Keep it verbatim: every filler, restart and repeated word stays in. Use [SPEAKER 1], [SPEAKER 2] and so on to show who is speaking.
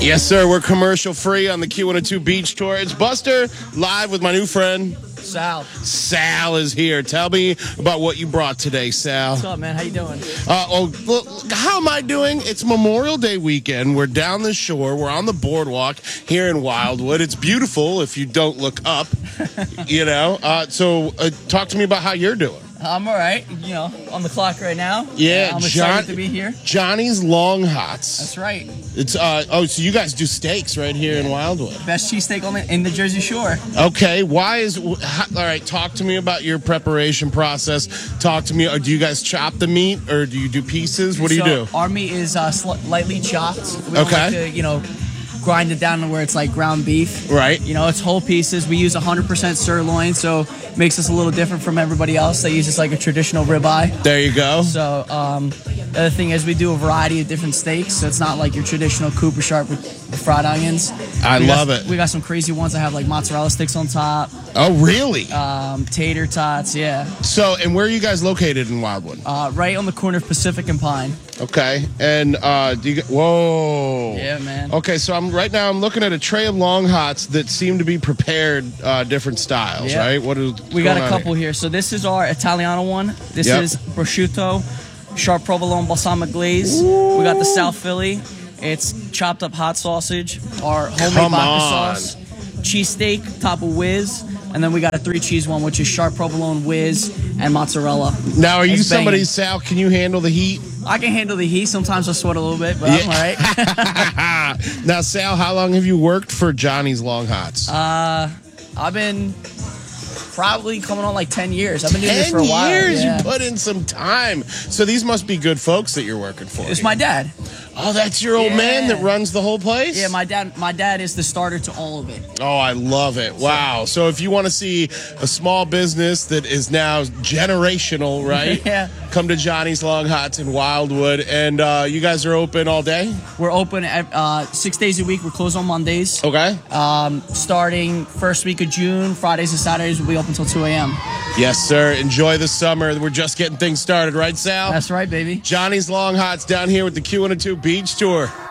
[SPEAKER 1] Yes, sir. We're commercial free on the Q one oh two Beach Tour. It's Buster live with my new friend
[SPEAKER 2] Sal.
[SPEAKER 1] Sal is here. Tell me about what you brought today, Sal.
[SPEAKER 2] What's up, man? How you doing?
[SPEAKER 1] Uh, oh, well, how am I doing? It's Memorial Day weekend. We're down the shore. We're on the boardwalk here in Wildwood. It's beautiful if you don't look up, you know. Uh, so uh, talk to me about how you're doing.
[SPEAKER 2] I'm all right. You know, on the clock right now.
[SPEAKER 1] Yeah,
[SPEAKER 2] I'm
[SPEAKER 1] John,
[SPEAKER 2] excited to be here.
[SPEAKER 1] Johnny's Long Hots.
[SPEAKER 2] That's right.
[SPEAKER 1] It's uh oh, so you guys do steaks right here in Wildwood.
[SPEAKER 2] Best cheesesteak on the in the Jersey Shore.
[SPEAKER 1] Okay, why is how, all right? Talk to me about your preparation process. Talk to me. Do you guys chop the meat or do you do pieces? What do you
[SPEAKER 2] So,
[SPEAKER 1] do?
[SPEAKER 2] Our meat is uh, sl- lightly chopped. We don't
[SPEAKER 1] Okay.
[SPEAKER 2] like to, you know, grind it down to where it's like ground beef.
[SPEAKER 1] Right.
[SPEAKER 2] You know, it's whole pieces. We use one hundred percent sirloin, so it makes us a little different from everybody else that uses like a traditional ribeye.
[SPEAKER 1] There you go.
[SPEAKER 2] So um, the other thing is we do a variety of different steaks, so it's not like your traditional Cooper Sharp with, with fried onions.
[SPEAKER 1] I
[SPEAKER 2] We got-
[SPEAKER 1] love it.
[SPEAKER 2] We got some crazy ones that have like mozzarella sticks on top,
[SPEAKER 1] Oh, really?
[SPEAKER 2] um, tater tots, yeah.
[SPEAKER 1] So, and where are you guys located in Wildwood?
[SPEAKER 2] Uh, right on the corner of Pacific and Pine.
[SPEAKER 1] Okay, and uh, do you? Whoa.
[SPEAKER 2] Yeah, man.
[SPEAKER 1] Okay, so I'm right now. I'm looking at a tray of Long Hots that seem to be prepared uh, different styles.
[SPEAKER 2] Yeah.
[SPEAKER 1] Right? What is?
[SPEAKER 2] We got
[SPEAKER 1] going
[SPEAKER 2] a
[SPEAKER 1] on
[SPEAKER 2] couple
[SPEAKER 1] here?
[SPEAKER 2] here. So this is our Italiano one. This
[SPEAKER 1] Yep.
[SPEAKER 2] is prosciutto, sharp provolone balsamic glaze. We got the South Philly. It's chopped up hot sausage, our homemade
[SPEAKER 1] Come
[SPEAKER 2] vodka
[SPEAKER 1] on.
[SPEAKER 2] sauce, cheesesteak, top of whiz, and then we got a three cheese one, which is sharp provolone, whiz, and mozzarella.
[SPEAKER 1] Now, are you
[SPEAKER 2] It's
[SPEAKER 1] somebody,
[SPEAKER 2] banging.
[SPEAKER 1] Sal? Can you handle the heat?
[SPEAKER 2] I can handle the heat. Sometimes I sweat a little bit, but I'm all right.
[SPEAKER 1] Now, Sal, how long have you worked for Johnny's Long Hots?
[SPEAKER 2] Uh, I've been probably coming on like ten years. I've been doing this for a while.
[SPEAKER 1] years.
[SPEAKER 2] Yeah.
[SPEAKER 1] You put in some time. So these must be good folks that you're working for.
[SPEAKER 2] It's my dad.
[SPEAKER 1] Oh, that's your old
[SPEAKER 2] Yeah.
[SPEAKER 1] man that runs the whole place?
[SPEAKER 2] Yeah, my dad. My dad is the starter to all of it.
[SPEAKER 1] Oh, I love it. Wow. So if you want to see a small business that is now generational, right?
[SPEAKER 2] Yeah.
[SPEAKER 1] Come to Johnny's Long Hots in Wildwood. And uh, you guys are open all day?
[SPEAKER 2] We're open at, uh, six days a week. We're closed on Mondays.
[SPEAKER 1] Okay.
[SPEAKER 2] Um, starting first week of June, Fridays and Saturdays will be open until two a.m.
[SPEAKER 1] Yes, sir. Enjoy the summer. We're just getting things started, right, Sal?
[SPEAKER 2] That's right, baby.
[SPEAKER 1] Johnny's Long Hots down here with the Q one oh two Beach Tour.